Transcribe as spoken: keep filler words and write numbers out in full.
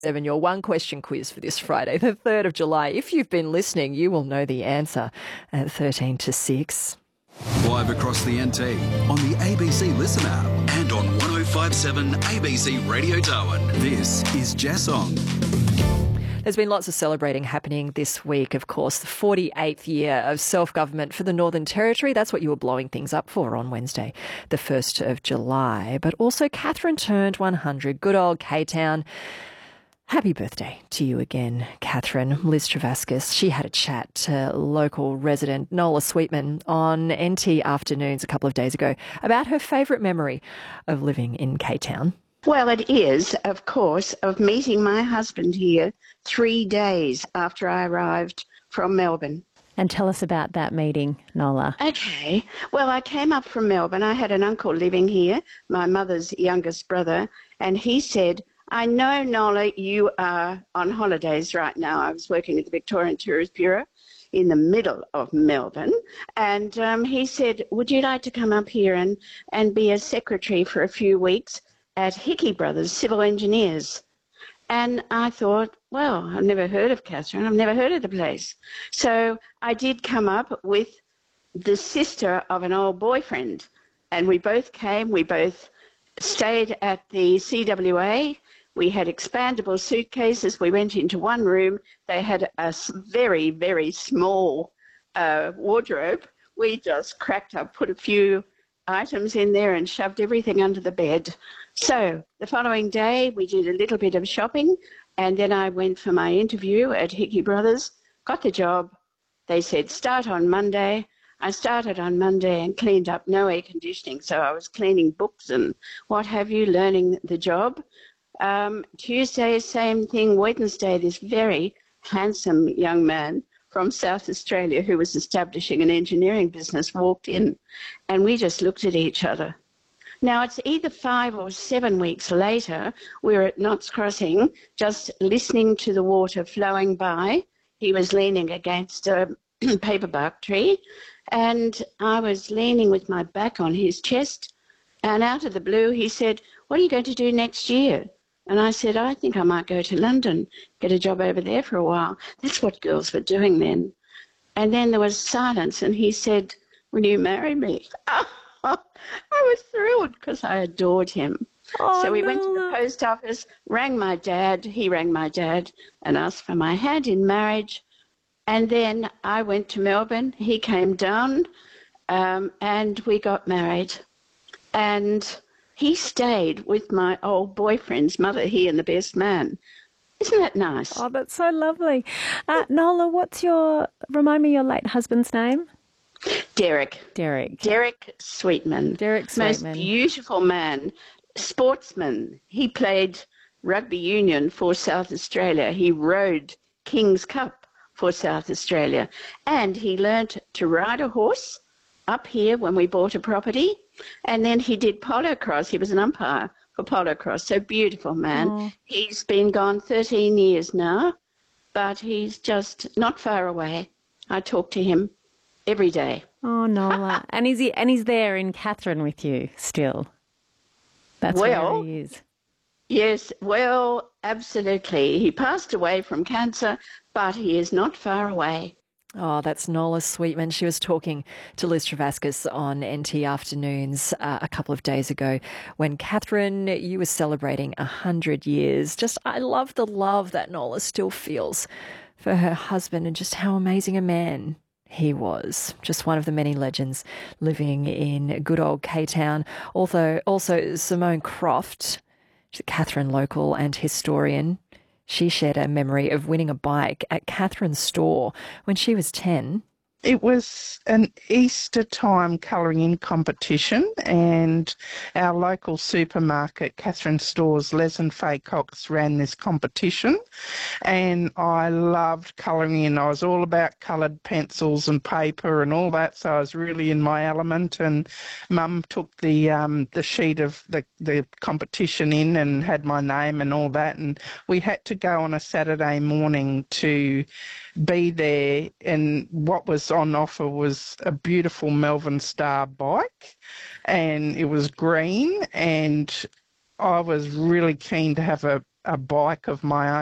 Seven, your one question quiz for this Friday, the third of July. If you've been listening, you will know the answer at thirteen to six. Live across the N T, on the A B C Listen app and on one oh five point seven A B C Radio Darwin. This is Jasong. There's been lots of celebrating happening this week, of course, the forty-eighth year of self-government for the Northern Territory. That's what you were blowing things up for on Wednesday, the first of July. But also Catherine turned one hundred, good old K-Town. Happy birthday to you again, Catherine. Liz Travaskis, she had a chat to local resident Nola Sweetman on N T Afternoons a couple of days ago about her favourite memory of living in K-Town. Well, it is, of course, of meeting my husband here three days after I arrived from Melbourne. And tell us about that meeting, Nola. Okay. Well, I came up from Melbourne. I had an uncle living here, my mother's youngest brother, and he said, I know, Nola, you are on holidays right now. I was working at the Victorian Tourist Bureau in the middle of Melbourne. And um, he said, would you like to come up here and, and be a secretary for a few weeks at Hickey Brothers Civil Engineers? And I thought, well, I've never heard of Catherine. I've never heard of the place. So I did come up with the sister of an old boyfriend. And we both came. We both stayed at the C W A. We had expandable suitcases. We went into one room. They had a very, very small uh, wardrobe. We just cracked up, put a few items in there and shoved everything under the bed. So the following day, we did a little bit of shopping, and then I went for my interview at Hickey Brothers, got the job. They said, start on Monday. I started on Monday and cleaned up, no air conditioning, so I was cleaning books and what have you, learning the job. Um, Tuesday, same thing. Wednesday, this very handsome young man from South Australia who was establishing an engineering business walked in, and we just looked at each other. Now, it's either five or seven weeks later, we're at Knott's Crossing, just listening to the water flowing by. He was leaning against a paperbark tree, and I was leaning with my back on his chest, and out of the blue, he said, what are you going to do next year? And I said, I think I might go to London, get a job over there for a while. That's what girls were doing then. And then there was silence, and he said, will you marry me? I was thrilled because I adored him. Oh, so we no. went to the post office, rang my dad, he rang my dad and asked for my hand in marriage. And then I went to Melbourne, he came down, um, and we got married. And he stayed with my old boyfriend's mother, he and the best man. Isn't that nice? Oh, that's so lovely. Uh, Nola, what's your, remind me your late husband's name? Derek. Derek. Derek Sweetman. Derek Sweetman. Most beautiful man. Sportsman. He played rugby union for South Australia. He rode King's Cup for South Australia. And he learnt to ride a horse up here when we bought a property. And then he did polo cross. He was an umpire for polo cross. So beautiful man. Oh. He's been gone thirteen years now, but he's just not far away. I talk to him every day. Oh, Nola. and is he and he's there in Catherine with you still? That's well, where he is. Yes, well, absolutely. He passed away from cancer, but he is not far away. Oh, that's Nola Sweetman. She was talking to Liz Travaskis on N T Afternoons uh, a couple of days ago when, Catherine, you were celebrating one hundred years. Just, I love the love that Nola still feels for her husband and just how amazing a man he was. Just one of the many legends living in good old K-Town. Also, also Simone Croft, she's a Catherine local and historian. She shared a memory of winning a bike at Catherine's store when she was ten. It was an Easter time colouring in competition, and our local supermarket, Catherine Stores, Les and Faye Cox, ran this competition, and I loved colouring in. I was all about coloured pencils and paper and all that, so I was really in my element, and Mum took the um, the sheet of the, the competition in and had my name and all that, and we had to go on a Saturday morning to be there, and what was on offer was a beautiful Melbourne Star bike, and it was green, and I was really keen to have a a bike of my own.